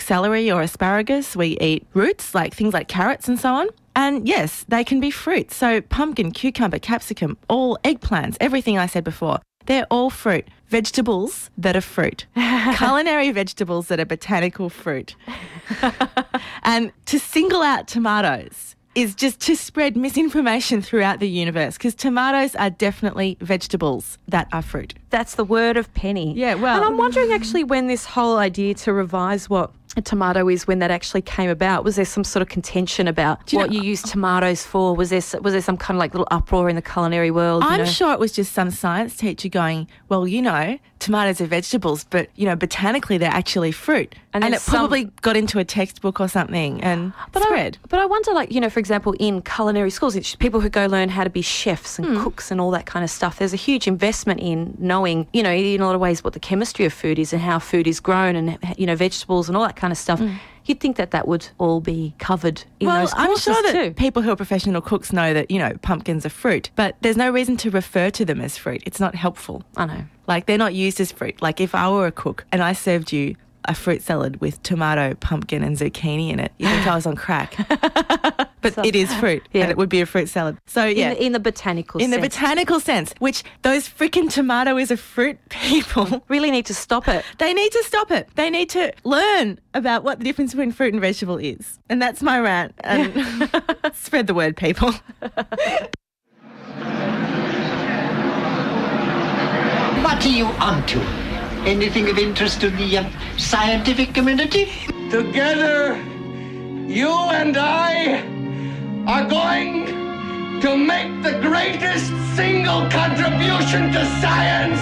celery or asparagus. We eat roots, like things like carrots and so on. And yes, they can be fruit. So pumpkin, cucumber, capsicum, all eggplants, everything I said before, they're all fruit. Vegetables that are fruit. Culinary vegetables that are botanical fruit. And to single out tomatoes is just to spread misinformation throughout the universe, because tomatoes are definitely vegetables that are fruit. That's the word of Penny. Yeah, well... And I'm wondering actually when this whole idea to revise what a tomato is, when that actually came about, was there some sort of contention about what you use tomatoes for? Was there some kind of like little uproar in the culinary world? I'm sure it was just some science teacher going, well, tomatoes are vegetables, but, botanically they're actually fruit. And it probably got into a textbook or something and spread. But I wonder, for example, in culinary schools, it's people who go learn how to be chefs and cooks and all that kind of stuff, there's a huge investment in knowing, in a lot of ways what the chemistry of food is and how food is grown and, vegetables and all that kind of stuff. You'd think that would all be covered in those courses I'm sure that too. people who are professional cooks know that, pumpkins are fruit, but there's no reason to refer to them as fruit. It's not helpful. I know. They're not used as fruit. If I were a cook and I served you a fruit salad with tomato, pumpkin and zucchini in it, you think I was on crack. But it is fruit, and it would be a fruit salad. So, yeah. In the botanical sense. In the botanical sense, which those freaking tomato is a fruit people really need to stop it. They need to stop it. They need to learn about what the difference between fruit and vegetable is. And that's my rant. And spread the word, people. What are you onto? Anything of interest to the scientific community? Together, you and I are going to make the greatest single contribution to science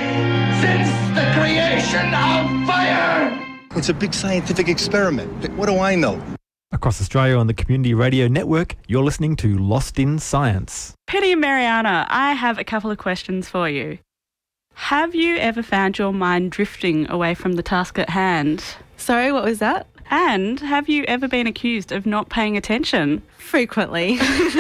since the creation of fire. It's a big scientific experiment. What do I know? Across Australia on the Community Radio Network, you're listening to Lost in Science. Penny and Mariana, I have a couple of questions for you. Have you ever found your mind drifting away from the task at hand? Sorry, what was that? And have you ever been accused of not paying attention? Frequently.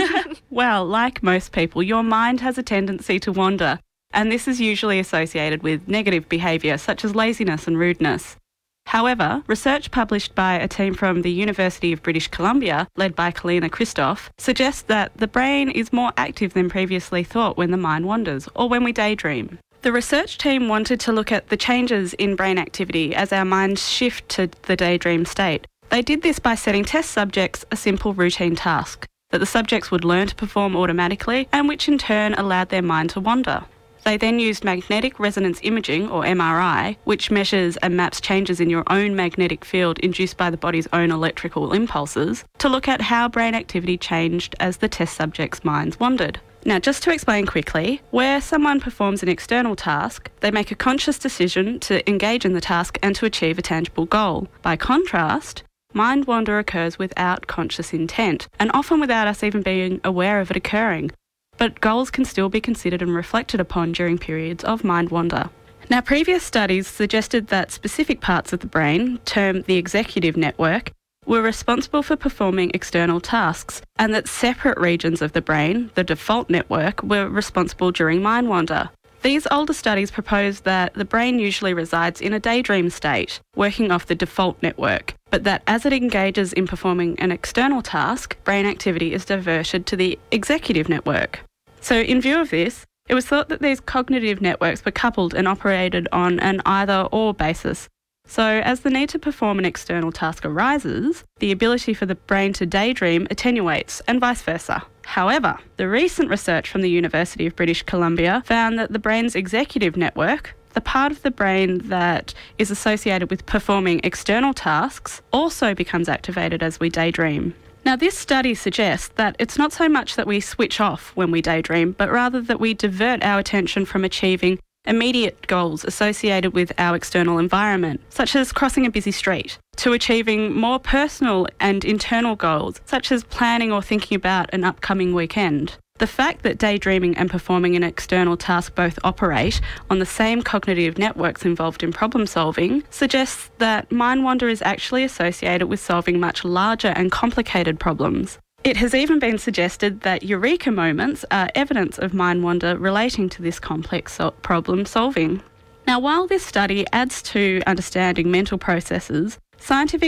Well, like most people, your mind has a tendency to wander, and this is usually associated with negative behaviour such as laziness and rudeness. However, research published by a team from the University of British Columbia, led by Kalina Christoph, suggests that the brain is more active than previously thought when the mind wanders, or when we daydream. The research team wanted to look at the changes in brain activity as our minds shift to the daydream state. They did this by setting test subjects a simple routine task that the subjects would learn to perform automatically and which in turn allowed their mind to wander. They then used magnetic resonance imaging, or MRI, which measures and maps changes in your own magnetic field induced by the body's own electrical impulses, to look at how brain activity changed as the test subjects' minds wandered. Now, just to explain quickly, where someone performs an external task, they make a conscious decision to engage in the task and to achieve a tangible goal. By contrast, mind wander occurs without conscious intent, and often without us even being aware of it occurring. But goals can still be considered and reflected upon during periods of mind wander. Now, previous studies suggested that specific parts of the brain, termed the executive network, were responsible for performing external tasks, and that separate regions of the brain, the default network, were responsible during mind wander. These older studies proposed that the brain usually resides in a daydream state, working off the default network, but that as it engages in performing an external task, brain activity is diverted to the executive network. So in view of this, it was thought that these cognitive networks were coupled and operated on an either-or basis. So as the need to perform an external task arises, the ability for the brain to daydream attenuates, and vice versa. However, the recent research from the University of British Columbia found that the brain's executive network, the part of the brain that is associated with performing external tasks, also becomes activated as we daydream. Now, this study suggests that it's not so much that we switch off when we daydream, but rather that we divert our attention from achieving immediate goals associated with our external environment, such as crossing a busy street, to achieving more personal and internal goals, such as planning or thinking about an upcoming weekend. The fact that daydreaming and performing an external task both operate on the same cognitive networks involved in problem solving suggests that mind wander is actually associated with solving much larger and complicated problems. It has even been suggested that eureka moments are evidence of mind wander relating to this complex problem solving. Now, while this study adds to understanding mental processes, scientific